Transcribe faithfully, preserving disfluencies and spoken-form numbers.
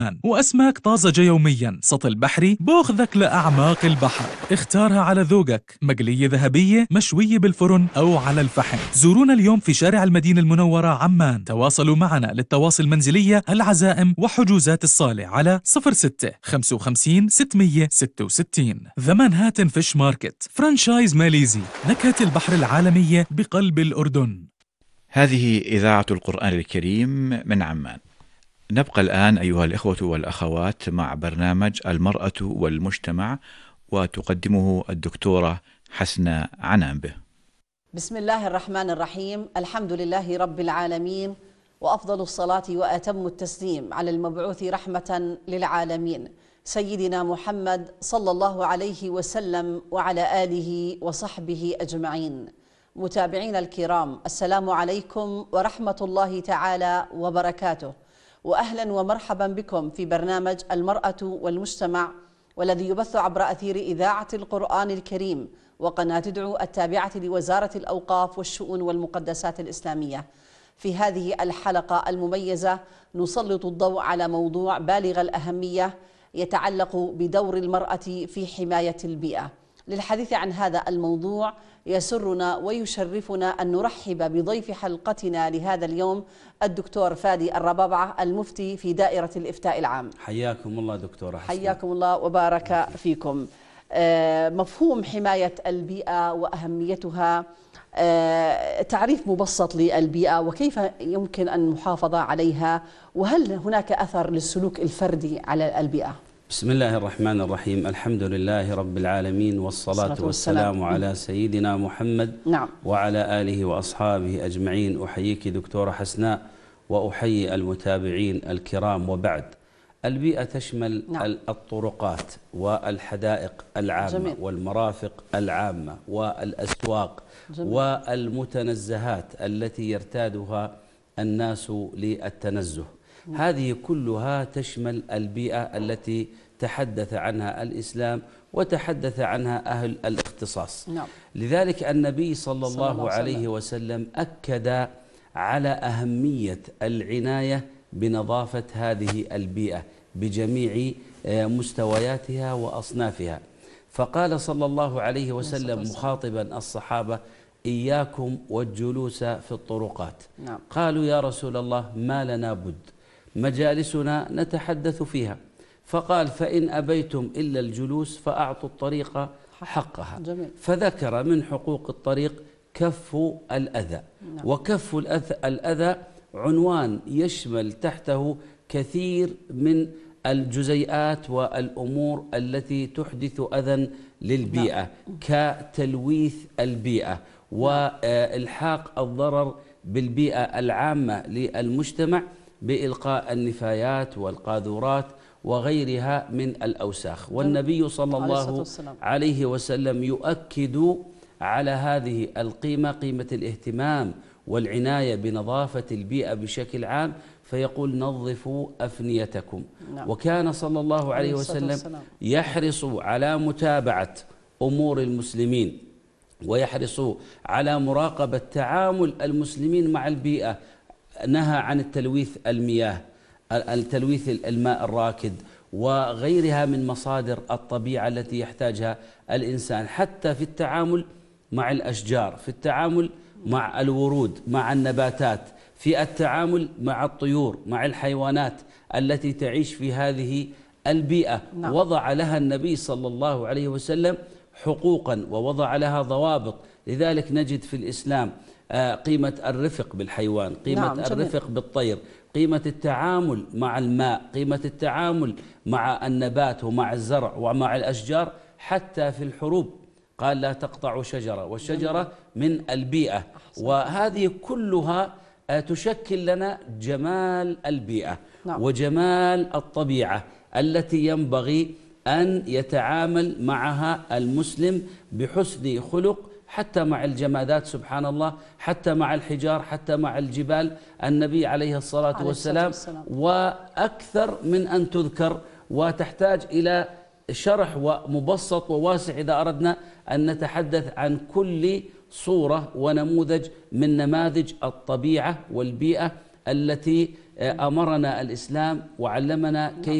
وأسماك طازجة يوميا. سطل بحري بأخذك لأعماق البحر. اختارها على ذوقك، مقلية ذهبية، مشوية بالفرن أو على الفحم. زورونا اليوم في شارع المدينة المنورة عمان. تواصلوا معنا للتواصل المنزلية، العزائم وحجوزات الصالة على صفر ستة خمسة وخمسين ستمية ستة وستين. ذا مانهاتن فيش ماركت، فرانشايز ماليزي، نكهة البحر العالمية بقلب الأردن. هذه إذاعة القرآن الكريم من عمان. نبقى الآن أيها الإخوة والأخوات مع برنامج المرأة والمجتمع، وتقدمه الدكتورة حسناء عنانبه. بسم الله الرحمن الرحيم. الحمد لله رب العالمين، وأفضل الصلاة وأتم التسليم على المبعوث رحمة للعالمين سيدنا محمد صلى الله عليه وسلم وعلى آله وصحبه أجمعين. متابعين الكرام، السلام عليكم ورحمة الله تعالى وبركاته، وأهلا ومرحبا بكم في برنامج المرأة والمجتمع، والذي يبث عبر أثير إذاعة القرآن الكريم وقناة دعو التابعة لوزارة الأوقاف والشؤون والمقدسات الإسلامية. في هذه الحلقة المميزة نسلط الضوء على موضوع بالغ الأهمية يتعلق بدور المرأة في حماية البيئة. للحديث عن هذا الموضوع يسرنا ويشرفنا أن نرحب بضيف حلقتنا لهذا اليوم الدكتور فادي الربابعة، المفتي في دائرة الإفتاء العام. حياكم الله دكتورة حسناء. حياكم الله وبارك فيكم. مفهوم حماية البيئة وأهميتها، تعريف مبسط للبيئة وكيف يمكن أن نحافظ عليها، وهل هناك أثر للسلوك الفردي على البيئة؟ بسم الله الرحمن الرحيم. الحمد لله رب العالمين، والصلاة والسلام, والسلام على سيدنا محمد نعم. وعلى آله وأصحابه أجمعين. أحييك دكتورة حسناء وأحيي المتابعين الكرام. وبعد، البيئة تشمل نعم. الطرقات والحدائق العامة جميل. والمرافق العامة والأسواق جميل. والمتنزهات التي يرتادها الناس للتنزه. هذه كلها تشمل البيئة التي تحدث عنها الإسلام وتحدث عنها أهل الاختصاص. نعم. لذلك النبي صلى الله, الله عليه وسلم أكد على أهمية العناية بنظافة هذه البيئة بجميع مستوياتها وأصنافها. فقال صلى الله عليه وسلم مخاطبا الصحابة: إياكم والجلوس في الطرقات. نعم. قالوا: يا رسول الله، ما لنا بد، مجالسنا نتحدث فيها. فقال: فإن أبيتم إلا الجلوس فأعطوا الطريق حقها. جميل. فذكر من حقوق الطريق كف الأذى. نعم. وكف الأذى عنوان يشمل تحته كثير من الجزيئات والأمور التي تحدث أذى للبيئة. نعم. كتلويث البيئة وإلحاق الضرر بالبيئة العامة للمجتمع بإلقاء النفايات والقاذورات وغيرها من الأوساخ. والنبي صلى الله عليه وسلم يؤكد على هذه القيمة، قيمة الاهتمام والعناية بنظافة البيئة بشكل عام، فيقول: نظفوا أفنيتكم. نعم. وكان صلى الله عليه وسلم يحرص على متابعة أمور المسلمين، ويحرص على مراقبة تعامل المسلمين مع البيئة. نهى عن التلويث المياه، التلويث الماء الراكد وغيرها من مصادر الطبيعة التي يحتاجها الإنسان، حتى في التعامل مع الأشجار، في التعامل مع الورود، مع النباتات، في التعامل مع الطيور، مع الحيوانات التي تعيش في هذه البيئة. نعم. وضع لها النبي صلى الله عليه وسلم حقوقا ووضع لها ضوابط. لذلك نجد في الإسلام قيمة الرفق بالحيوان، قيمة نعم. الرفق بالطير، قيمة التعامل مع الماء، قيمة التعامل مع النبات ومع الزرع ومع الأشجار، حتى في الحروب قال: لا تقطعوا شجرة، والشجرة من البيئة. وهذه كلها تشكل لنا جمال البيئة نعم. وجمال الطبيعة التي ينبغي أن يتعامل معها المسلم بحسن خلق، حتى مع الجمادات سبحان الله، حتى مع الحجار، حتى مع الجبال. النبي عليه الصلاة عليه والسلام, والسلام وأكثر من أن تذكر، وتحتاج إلى شرح ومبسط وواسع إذا أردنا أن نتحدث عن كل صورة ونموذج من نماذج الطبيعة والبيئة التي أمرنا الإسلام وعلمنا كيف